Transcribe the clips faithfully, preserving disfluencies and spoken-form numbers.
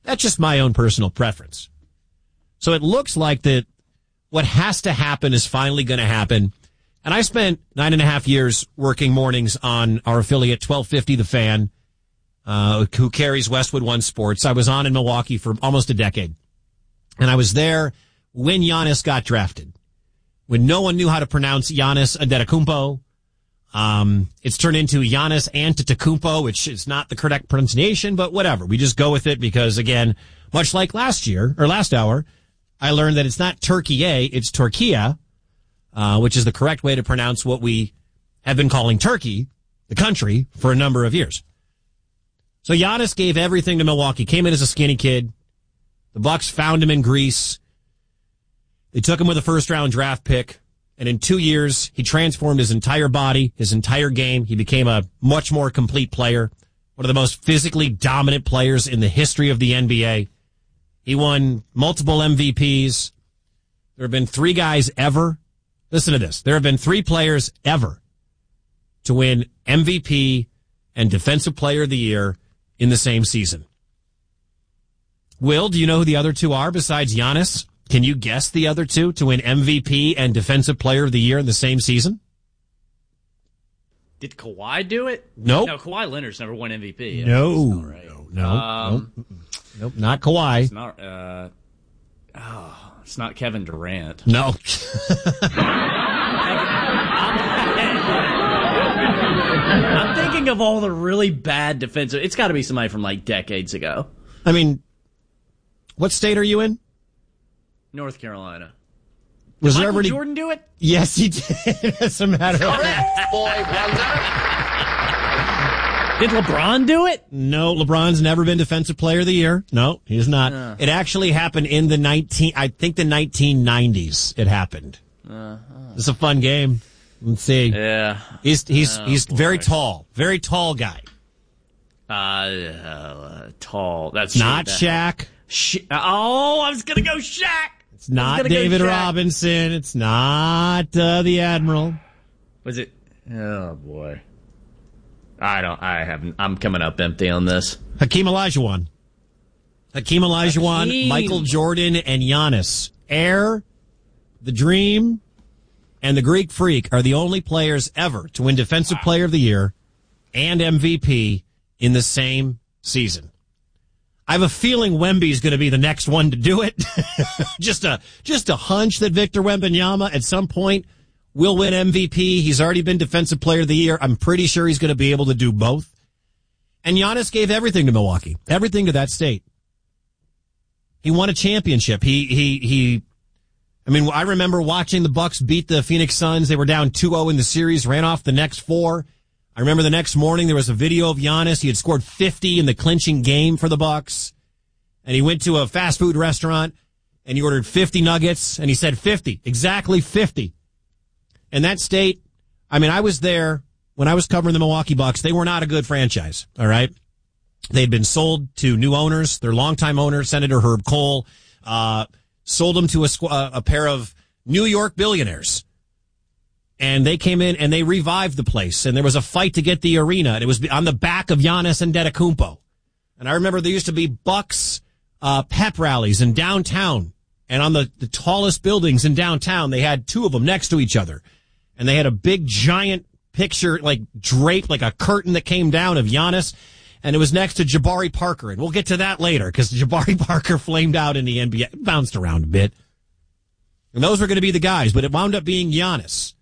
That's just my own personal preference. So it looks like that what has to happen is finally going to happen. And I spent nine and a half years working mornings on our affiliate twelve fifty The Fan, uh, who carries Westwood One Sports. I was on in Milwaukee for almost a decade. And I was there when Giannis got drafted, when no one knew how to pronounce Giannis Antetokounmpo. Um, it's turned into Giannis Antetokounmpo, which is not the correct pronunciation, but whatever. We just go with it because, again, much like last year, or last hour, I learned that it's not Turkey, it's Turquia, uh, which is the correct way to pronounce what we have been calling Turkey, the country, for a number of years. So Giannis gave everything to Milwaukee, came in as a skinny kid. The Bucks found him in Greece. They took him with a first-round draft pick. And in two years, he transformed his entire body, his entire game. He became a much more complete player, one of the most physically dominant players in the history of the N B A. He won multiple M V Ps. There have been three guys ever. Listen to this. There have been three players ever to win M V P and Defensive Player of the Year in the same season. Will, do you know who the other two are besides Giannis? Can you guess the other two to win M V P and Defensive Player of the Year in the same season? Did Kawhi do it? Nope. No, Kawhi Leonard's never won M V P. No, right. no, no, um, nope. Nope, not Kawhi. It's not, uh, oh, it's not Kevin Durant. No. I'm thinking of all the really bad defensive. It's got to be somebody from like decades ago. I mean, what state are you in? North Carolina. Was did there Michael ever any... Jordan do it? Yes, he did. As a matter of fact. Boy wonder. Did LeBron do it? No, LeBron's never been Defensive Player of the Year. No, he's not. Uh. It actually happened in the nineteen. I think the nineteen nineties. It happened. Uh, uh. It's a fun game. Let's see. Yeah. He's he's oh, he's boy. very tall, very tall guy. Uh, uh tall. That's not that. Shaq. Sh- oh, I was gonna go Shaq. It's not David Robinson. It's not uh, the Admiral. Was it? Oh boy. I don't. I haven't. I'm coming up empty on this. Hakeem Olajuwon. Hakeem Olajuwon, Hakeem. Michael Jordan, and Giannis. Air, the Dream, and the Greek Freak are the only players ever to win Defensive wow. Player of the Year and M V P in the same season. I have a feeling Wemby's going to be the next one to do it. just a just a hunch that Victor Wembanyama at some point will win M V P. He's already been Defensive Player of the Year. I'm pretty sure he's going to be able to do both. And Giannis gave everything to Milwaukee, everything to that state. He won a championship. He he he. I mean, I remember watching the Bucks beat the Phoenix Suns. They were down two oh in the series, ran off the next four. I remember the next morning there was a video of Giannis. He had scored fifty in the clinching game for the Bucks. And he went to a fast food restaurant and he ordered fifty nuggets and he said fifty, exactly fifty. And that state, I mean, I was there when I was covering the Milwaukee Bucks. They were not a good franchise, all right? They'd been sold to new owners. Their longtime owner, Senator Herb Kohl, uh, sold them to a, a pair of New York billionaires. And they came in and they revived the place. And there was a fight to get the arena. And it was on the back of Giannis Antetokounmpo. And I remember there used to be Bucks uh, pep rallies in downtown. And on the, the tallest buildings in downtown, they had two of them next to each other. And they had a big, giant picture, like draped, like a curtain that came down of Giannis. And it was next to Jabari Parker. And we'll get to that later because Jabari Parker flamed out in the N B A. It bounced around a bit. And those were going to be the guys. But it wound up being Giannis.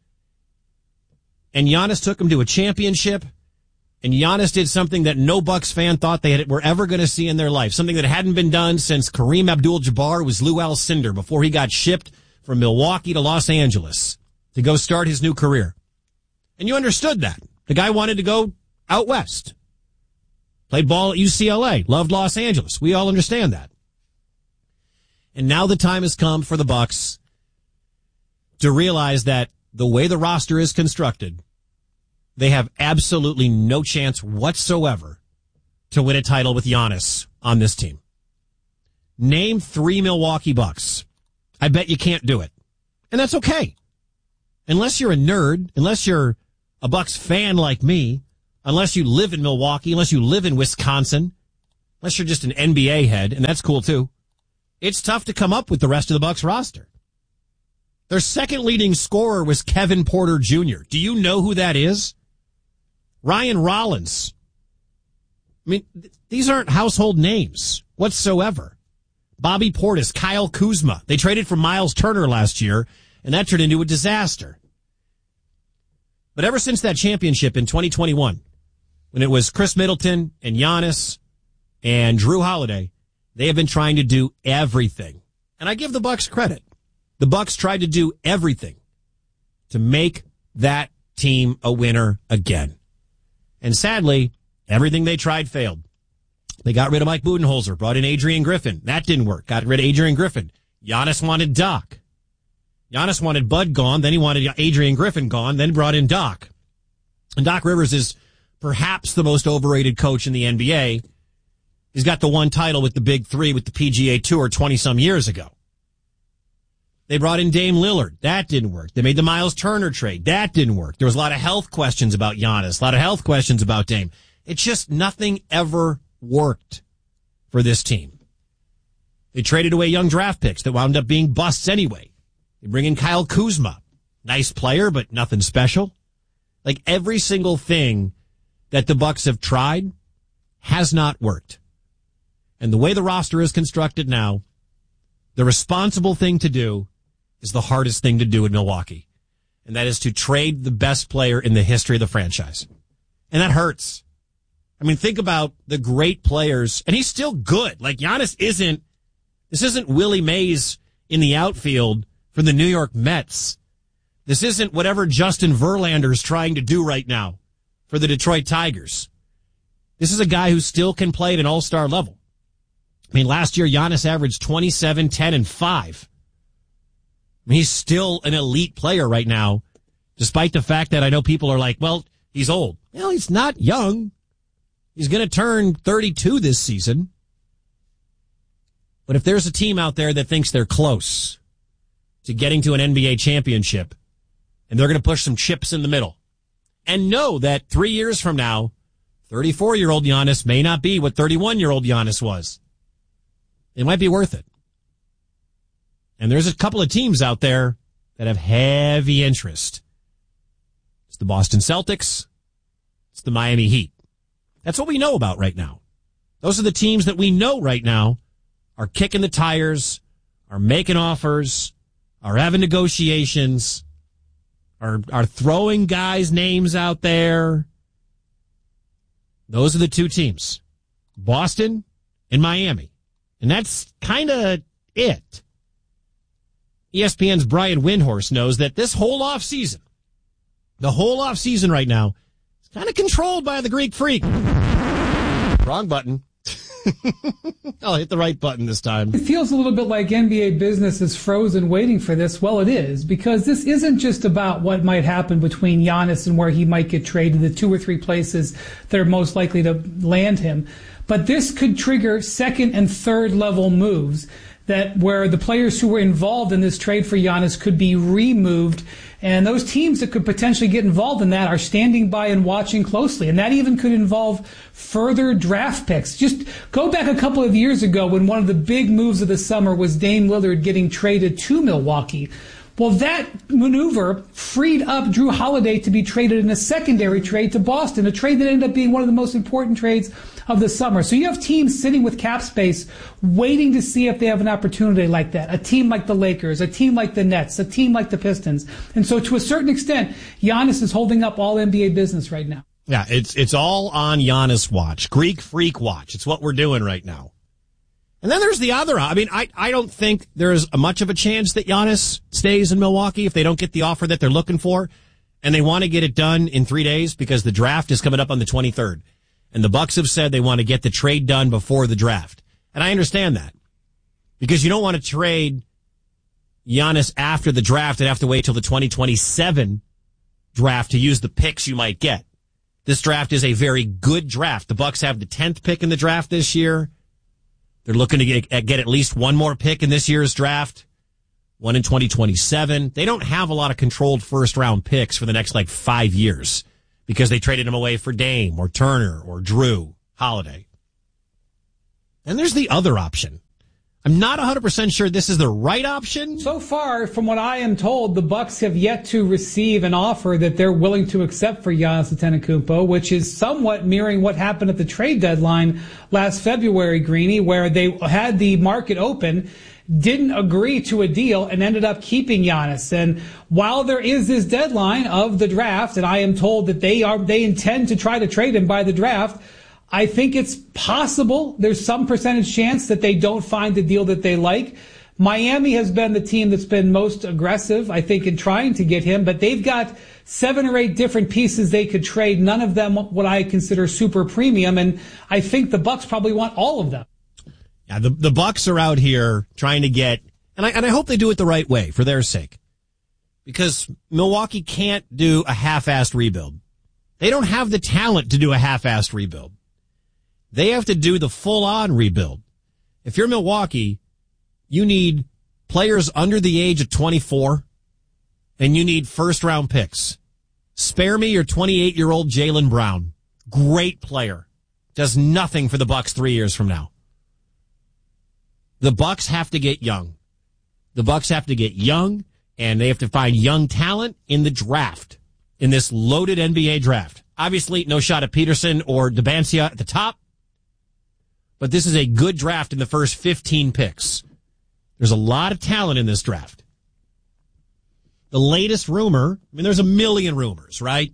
And Giannis took him to a championship. And Giannis did something that no Bucks fan thought they had, were ever going to see in their life. Something that hadn't been done since Kareem Abdul-Jabbar was Lou Alcindor before he got shipped from Milwaukee to Los Angeles to go start his new career. And you understood that. The guy wanted to go out west. Played ball at U C L A. Loved Los Angeles. We all understand that. And now the time has come for the Bucks to realize that the way the roster is constructed, they have absolutely no chance whatsoever to win a title with Giannis on this team. Name three Milwaukee Bucks. I bet you can't do it. And that's okay. Unless you're a nerd, unless you're a Bucks fan like me, unless you live in Milwaukee, unless you live in Wisconsin, unless you're just an N B A head, and that's cool too, it's tough to come up with the rest of the Bucks roster. Their second leading scorer was Kevin Porter Junior Do you know who that is? Ryan Rollins. I mean, th- these aren't household names whatsoever. Bobby Portis, Kyle Kuzma. They traded for Miles Turner last year, and that turned into a disaster. But ever since that championship in twenty twenty-one, when it was Chris Middleton and Giannis and Drew Holiday, they have been trying to do everything. And I give the Bucks credit. The Bucks tried to do everything to make that team a winner again. And sadly, everything they tried failed. They got rid of Mike Budenholzer, brought in Adrian Griffin. That didn't work. Got rid of Adrian Griffin. Giannis wanted Doc. Giannis wanted Bud gone, then he wanted Adrian Griffin gone, then brought in Doc. And Doc Rivers is perhaps the most overrated coach in the N B A. He's got the one title with the Big Three with the P G A Tour twenty-some years ago. They brought in Dame Lillard. That didn't work. They made the Miles Turner trade. That didn't work. There was a lot of health questions about Giannis, a lot of health questions about Dame. It's just nothing ever worked for this team. They traded away young draft picks that wound up being busts anyway. They bring in Kyle Kuzma. Nice player, but nothing special. Like every single thing that the Bucks have tried has not worked. And the way the roster is constructed now, the responsible thing to do is the hardest thing to do in Milwaukee. And that is to trade the best player in the history of the franchise. And that hurts. I mean, think about the great players, and he's still good. Like Giannis isn't, this isn't Willie Mays in the outfield for the New York Mets. This isn't whatever Justin Verlander is trying to do right now for the Detroit Tigers. This is a guy who still can play at an all-star level. I mean, last year, Giannis averaged twenty-seven, ten, and five. I mean, he's still an elite player right now, despite the fact that I know people are like, well, he's old. Well, he's not young. He's going to turn thirty-two this season. But if there's a team out there that thinks they're close to getting to an N B A championship, and they're going to push some chips in the middle, and know that three years from now, thirty-four-year-old Giannis may not be what thirty-one-year-old Giannis was, it might be worth it. And there's a couple of teams out there that have heavy interest. It's the Boston Celtics. It's the Miami Heat. That's what we know about right now. Those are the teams that we know right now are kicking the tires, are making offers, are having negotiations, are, are throwing guys' names out there. Those are the two teams, Boston and Miami. And that's kind of it. E S P N's Brian Windhorst knows that this whole offseason, the whole offseason right now, is kind of controlled by the Greek Freak. Wrong button. I'll hit the right button this time. It feels a little bit like N B A business is frozen waiting for this. Well, it is, because this isn't just about what might happen between Giannis and where he might get traded, the two or three places that are most likely to land him. But this could trigger second and third level moves that where the players who were involved in this trade for Giannis could be removed. And those teams that could potentially get involved in that are standing by and watching closely. And that even could involve further draft picks. Just go back a couple of years ago when one of the big moves of the summer was Dame Lillard getting traded to Milwaukee. Well, that maneuver freed up Drew Holiday to be traded in a secondary trade to Boston, a trade that ended up being one of the most important trades of the summer. So you have teams sitting with cap space waiting to see if they have an opportunity like that. A team like the Lakers, a team like the Nets, a team like the Pistons. And so to a certain extent, Giannis is holding up all N B A business right now. Yeah, it's it's all on Giannis watch. Greek Freak watch. It's what we're doing right now. And then there's the other. I mean, I, I don't think there's much of a chance that Giannis stays in Milwaukee if they don't get the offer that they're looking for. And they want to get it done in three days because the draft is coming up on the twenty-third. And the Bucks have said they want to get the trade done before the draft. And I understand that. Because you don't want to trade Giannis after the draft and have to wait till the twenty twenty-seven draft to use the picks you might get. This draft is a very good draft. The Bucks have the tenth pick in the draft this year. They're looking to get, get at least one more pick in this year's draft, one in twenty twenty-seven. They don't have a lot of controlled first-round picks for the next, like, five years because they traded them away for Dame or Turner or Drew Holiday. And there's the other option. I'm not one hundred percent sure this is the right option. So far, from what I am told, the Bucks have yet to receive an offer that they're willing to accept for Giannis Antetokounmpo, which is somewhat mirroring what happened at the trade deadline last February, Greeny, where they had the market open, didn't agree to a deal, and ended up keeping Giannis. And while there is this deadline of the draft, and I am told that they are they intend to try to trade him by the draft, I think it's possible there's some percentage chance that they don't find the deal that they like. Miami has been the team that's been most aggressive, I think, in trying to get him, but they've got seven or eight different pieces they could trade, none of them what I consider super premium, and I think the Bucks probably want all of them. Yeah, the, the Bucks are out here trying to get, and I, and I hope they do it the right way for their sake, because Milwaukee can't do a half-assed rebuild. They don't have the talent to do a half-assed rebuild. They have to do the full-on rebuild. If you're Milwaukee, you need players under the age of twenty-four, and you need first-round picks. Spare me your twenty-eight-year-old Jaylen Brown. Great player. Does nothing for the Bucks three years from now. The Bucks have to get young. The Bucks have to get young, and they have to find young talent in the draft, in this loaded N B A draft. Obviously, no shot at Peterson or Debancia at the top. But this is a good draft in the first fifteen picks. There's a lot of talent in this draft. The latest rumor, I mean, there's a million rumors, right?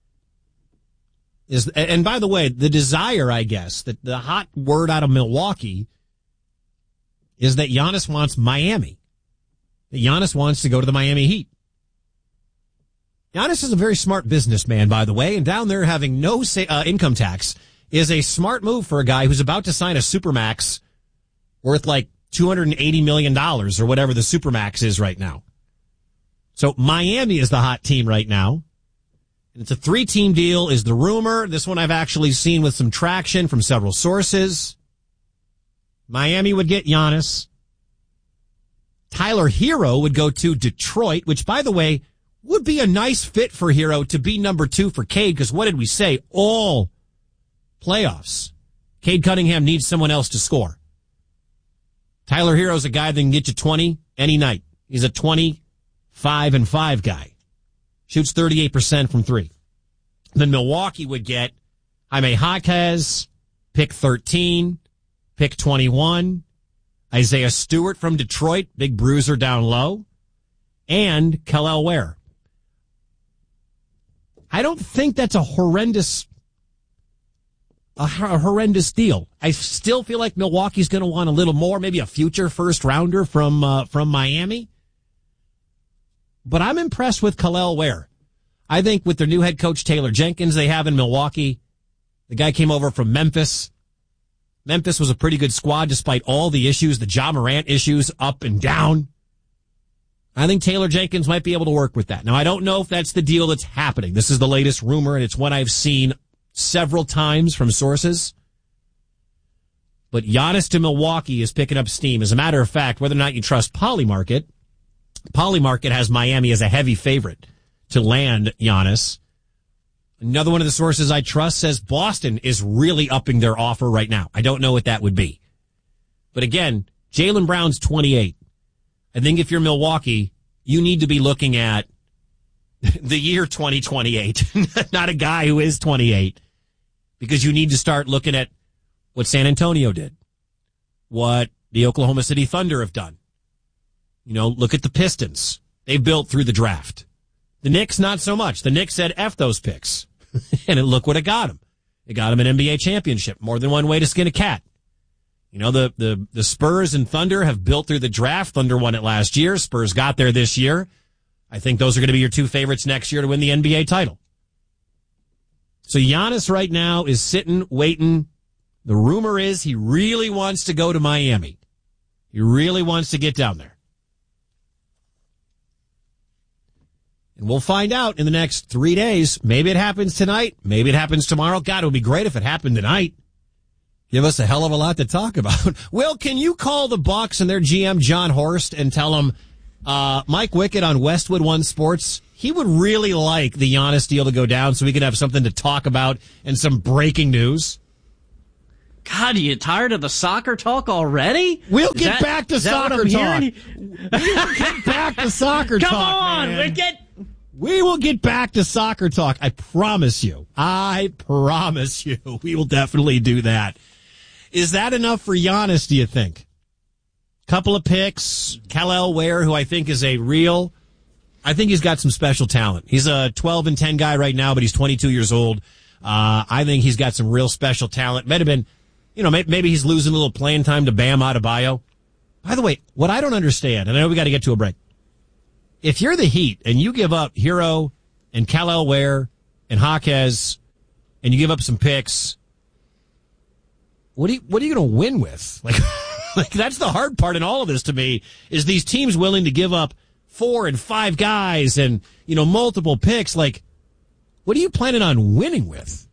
Is, and by the way, the desire, I guess, that the hot word out of Milwaukee is that Giannis wants Miami. That Giannis wants to go to the Miami Heat. Giannis is a very smart businessman, by the way, and down there having no say, uh, income tax is a smart move for a guy who's about to sign a Supermax worth like two hundred eighty million dollars or whatever the Supermax is right now. So Miami is the hot team right now. And it's a three-team deal is the rumor. This one I've actually seen with some traction from several sources. Miami would get Giannis. Tyler Hero would go to Detroit, which, by the way, would be a nice fit for Hero to be number two for Cade, because what did we say? All playoffs. Cade Cunningham needs someone else to score. Tyler Hero's a guy that can get you twenty any night. He's a twenty-five and five guy. Shoots thirty-eight percent from three. Then Milwaukee would get Jaime Jaquez, pick thirteen, pick twenty-one, Isaiah Stewart from Detroit, big bruiser down low, and Kel'el Ware. I don't think that's a horrendous A horrendous deal. I still feel like Milwaukee's going to want a little more, maybe a future first rounder from uh, from Miami. But I'm impressed with Kel'el Ware. I think with their new head coach Taylor Jenkins they have in Milwaukee, the guy came over from Memphis. Memphis was a pretty good squad despite all the issues, the Ja Morant issues up and down. I think Taylor Jenkins might be able to work with that. Now, I don't know if that's the deal that's happening. This is the latest rumor, and it's one I've seen several times from sources. But Giannis to Milwaukee is picking up steam. As a matter of fact, whether or not you trust Polymarket, Polymarket has Miami as a heavy favorite to land Giannis. Another one of the sources I trust says Boston is really upping their offer right now. I don't know what that would be. But again, Jaylen Brown's twenty-eight. I think if you're Milwaukee, you need to be looking at the year twenty twenty-eight, not a guy who is twenty-eight, because you need to start looking at what San Antonio did, what the Oklahoma City Thunder have done. You know, look at the Pistons. They built through the draft. The Knicks, not so much. The Knicks said, F those picks. And look what it got them. It got them an N B A championship. More than one way to skin a cat. You know, the, the, the Spurs and Thunder have built through the draft. Thunder won it last year. Spurs got there this year. I think those are going to be your two favorites next year to win the N B A title. So Giannis right now is sitting, waiting. The rumor is he really wants to go to Miami. He really wants to get down there. And we'll find out in the next three days. Maybe it happens tonight. Maybe it happens tomorrow. God, it would be great if it happened tonight. Give us a hell of a lot to talk about. Will, can you call the Bucks and their G M, John Horst, and tell him uh, Mike Wickett on Westwood One Sports, he would really like the Giannis deal to go down so we could have something to talk about and some breaking news? God, are you tired of the soccer talk already? We'll is get that, back to soccer talk. We'll get back to soccer Come talk. Come on, man. we get. We will get back to soccer talk. I promise you. I promise you. We will definitely do that. Is that enough for Giannis, do you think? Couple of picks. Kal-El Ware, who I think is a real, I think he's got some special talent. He's a twelve and ten guy right now, but he's twenty-two years old. Uh, I think he's got some real special talent. Might have been, you know, maybe he's losing a little playing time to Bam Adebayo. By the way, what I don't understand, and I know we got to get to a break. If you're the Heat and you give up Hero and Kal-El Ware and Jaquez and you give up some picks, what are you, what are you going to win with? Like, like that's the hard part in all of this to me is these teams willing to give up four and five guys and, you know, multiple picks. Like, what are you planning on winning with?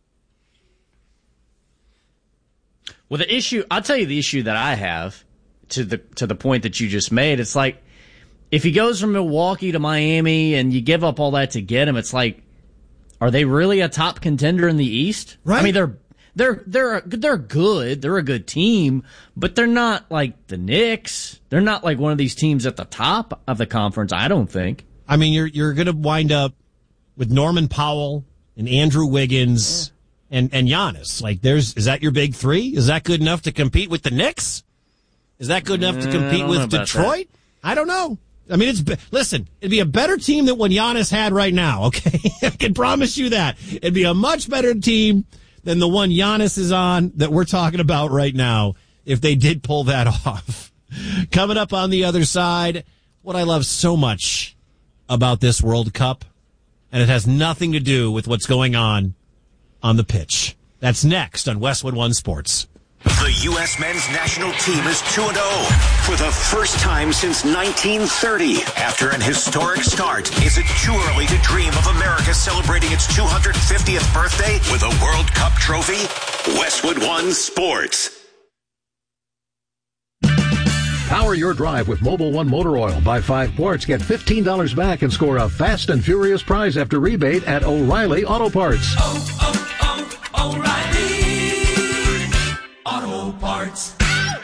Well, the issue, I'll tell you the issue that I have to the, to the point that you just made. It's like, if he goes from Milwaukee to Miami and you give up all that to get him, it's like, are they really a top contender in the East? Right. I mean, they're they're they're they're good. They're a good team, but they're not like the Knicks. They're not like one of these teams at the top of the conference. I don't think. I mean, you're you're going to wind up with Norman Powell and Andrew Wiggins yeah. and and Giannis. Like, there's is that your big three? Is that good enough to compete with the Knicks? Is that good enough to compete with Detroit? That. I don't know. I mean, it's listen, it'd be a better team than what Giannis had right now, okay? I can promise you that. It'd be a much better team than the one Giannis is on that we're talking about right now if they did pull that off. Coming up on the other side, what I love so much about this World Cup, and it has nothing to do with what's going on on the pitch. That's next on Westwood One Sports. The U S men's national team is two and oh for the first time since nineteen thirty. After an historic start, is it too early to dream of America celebrating its two hundred fiftieth birthday with a World Cup trophy? Westwood One Sports. Power your drive with Mobil One Motor Oil. Buy five quarts, get fifteen dollars back, and score a fast and furious prize after rebate at O'Reilly Auto Parts. Oh, oh, oh, O'Reilly Auto Parts.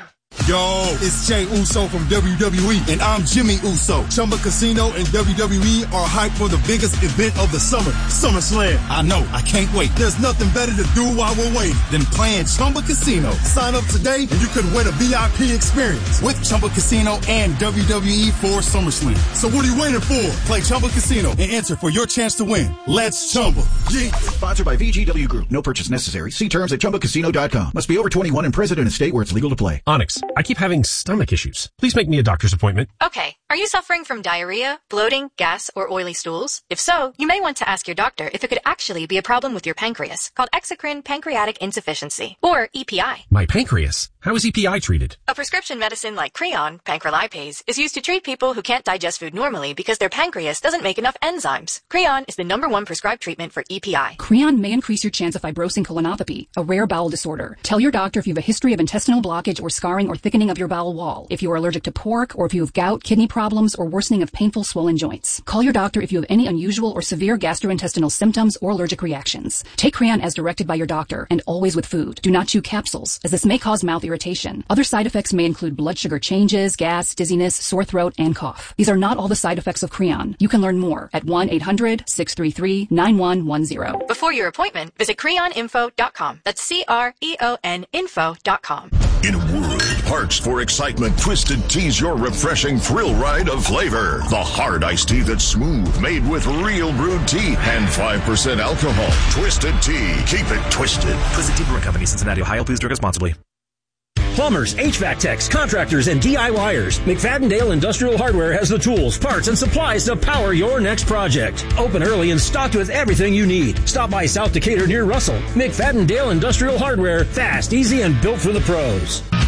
Yo, it's Jey Uso from W W E, and I'm Jimmy Uso. Chumba Casino and W W E are hyped for the biggest event of the summer, SummerSlam. I know, I can't wait. There's nothing better to do while we're waiting than playing Chumba Casino. Sign up today, and you could win a V I P experience with Chumba Casino and W W E for SummerSlam. So what are you waiting for? Play Chumba Casino and enter for your chance to win. Let's Chumba. Yeah. Sponsored by V G W Group. No purchase necessary. See terms at chumba casino dot com. Must be over twenty-one and present in a state where it's legal to play. Onyx, I keep having stomach issues. Please make me a doctor's appointment. Okay. Are you suffering from diarrhea, bloating, gas, or oily stools? If so, you may want to ask your doctor if it could actually be a problem with your pancreas, called exocrine pancreatic insufficiency, or E P I. My pancreas? How is E P I treated? A prescription medicine like Creon, pancrelipase, is used to treat people who can't digest food normally because their pancreas doesn't make enough enzymes. Creon is the number one prescribed treatment for E P I. Creon may increase your chance of fibrosing colonopathy, a rare bowel disorder. Tell your doctor if you have a history of intestinal blockage or scarring or thickening of your bowel wall, if you are allergic to pork, or if you have gout, kidney problems, or worsening of painful swollen joints. Call your doctor if you have any unusual or severe gastrointestinal symptoms or allergic reactions. Take Creon as directed by your doctor, and always with food. Do not chew capsules, as this may cause mouth irritation. Other side effects may include blood sugar changes, gas, dizziness, sore throat, and cough. These are not all the side effects of Creon. You can learn more at one eight hundred six three three nine one one zero. Before your appointment, visit creon info dot com. That's C R E O N info dot com. In a world parched for excitement, Twisted Tea's your refreshing thrill ride of flavor. The hard iced tea that's smooth, made with real brewed tea and five percent alcohol. Twisted Tea. Keep it twisted. Twisted Tea Brewing Company, Cincinnati, Ohio. Please drink responsibly. Plumbers, H V A C techs, contractors, and DIYers. McFadden-Dale Industrial Hardware has the tools, parts, and supplies to power your next project. Open early and stocked with everything you need. Stop by South Decatur near Russell. McFadden-Dale Industrial Hardware. Fast, easy, and built for the pros.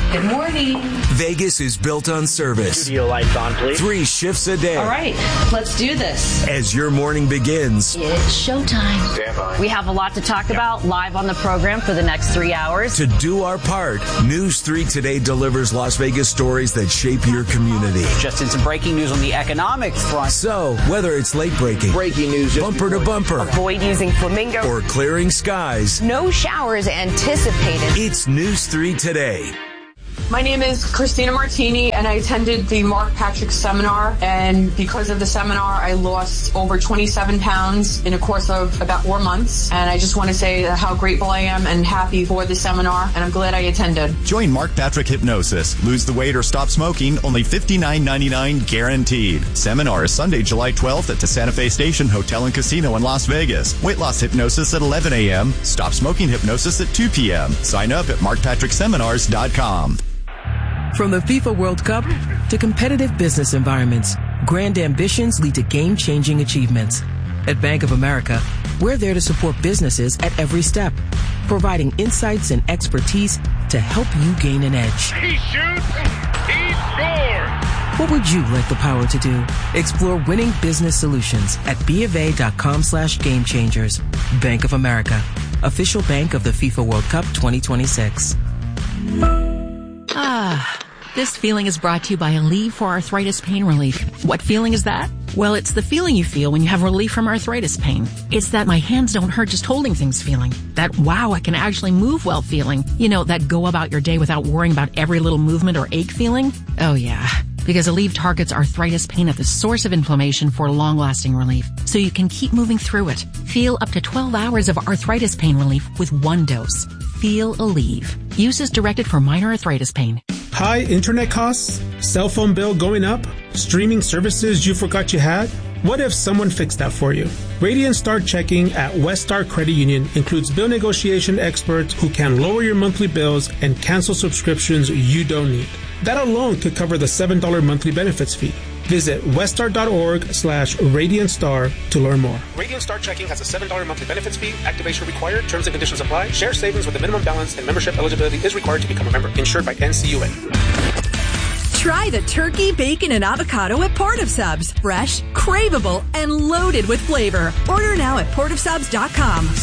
Good morning. Vegas is built on service. Studio lights on, please. Three shifts a day. All right, let's do this. As your morning begins, It's showtime. Stand by. We have a lot to talk about live on the program for the next three hours. To do our part, News three Today delivers Las Vegas stories that shape your community. Just in some breaking news on the economic front. So, whether it's late breaking, breaking news, bumper to bumper, avoid using flamingo, or clearing skies, no showers anticipated. It's News three Today. My name is Christina Martini, and I attended the Mark Patrick seminar, and because of the seminar, I lost over twenty-seven pounds in a course of about four months, and I just want to say how grateful I am and happy for the seminar, and I'm glad I attended. Join Mark Patrick Hypnosis. Lose the weight or stop smoking, only fifty-nine ninety-nine guaranteed. Seminar is Sunday, July twelfth at the Santa Fe Station Hotel and Casino in Las Vegas. Weight loss hypnosis at eleven a.m., stop smoking hypnosis at two p.m. Sign up at mark patrick seminars dot com. From the FIFA World Cup to competitive business environments, grand ambitions lead to game-changing achievements. At Bank of America, we're there to support businesses at every step, providing insights and expertise to help you gain an edge. He shoots, he scores! What would you like the power to do? Explore winning business solutions at BofA.com slash game changers. Bank of America, official bank of the FIFA World Cup twenty twenty-six. Ah, this feeling is brought to you by Aleve for Arthritis Pain Relief. What feeling is that? Well, it's the feeling you feel when you have relief from arthritis pain. It's that my hands don't hurt just holding things feeling. That wow, I can actually move well feeling. You know, that go about your day without worrying about every little movement or ache feeling. Oh yeah. Because Aleve targets arthritis pain at the source of inflammation for long-lasting relief, so you can keep moving through it. Feel up to twelve hours of arthritis pain relief with one dose. Feel Aleve. Use is directed for minor arthritis pain. High internet costs? Cell phone bill going up? Streaming services you forgot you had? What if someone fixed that for you? Radiant Star Checking at West Star Credit Union includes bill negotiation experts who can lower your monthly bills and cancel subscriptions you don't need. That alone could cover the seven dollars monthly benefits fee. Visit weststar.org slash Radiant Star to learn more. Radiant Star Checking has a seven dollars monthly benefits fee. Activation required. Terms and conditions apply. Share savings with a minimum balance and membership eligibility is required to become a member. Insured by N C U A. Try the turkey, bacon, and avocado at Port of Subs. Fresh, craveable, and loaded with flavor. Order now at port of subs dot com.